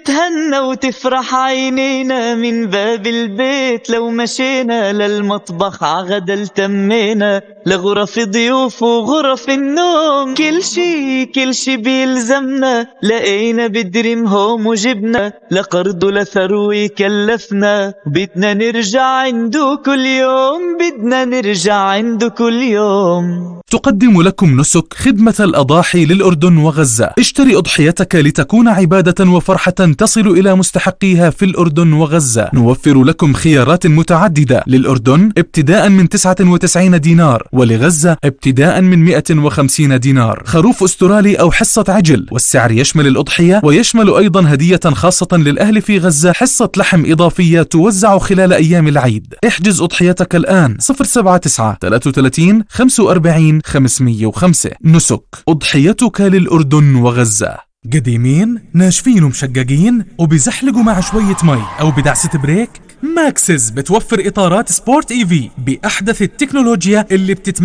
تتهنى وتفرح عينينا من باب البيت لو مشينا للمطبخ عغدا تمينا لغرف ضيوف وغرف النوم كل شي بيلزمنا لقينا بدريم هوم وجبنا لقرض لثروي كلفنا بدنا نرجع عنده كل يوم بدنا نرجع عنده كل يوم. تقدم لكم نسك خدمة الأضاحي للأردن وغزة. اشتري أضحيتك لتكون عبادة وفرحة تصل إلى مستحقيها في الأردن وغزة. نوفر لكم خيارات متعددة للأردن ابتداء من 99 دينار ولغزة ابتداء من 150 دينار. خروف أسترالي أو حصة عجل، والسعر يشمل الأضحية ويشمل أيضا هدية خاصة للأهل في غزة، حصة لحم إضافية توزع خلال أيام العيد. احجز أضحيتك الآن 079 33 45 505. نسك أضحيتك للأردن وغزة. قديمين ناشفين ومشققين وبيزحلقوا مع شوية مي أو بدعسة بريك؟ ماكسز بتوفر إطارات سبورت إيفي بأحدث التكنولوجيا اللي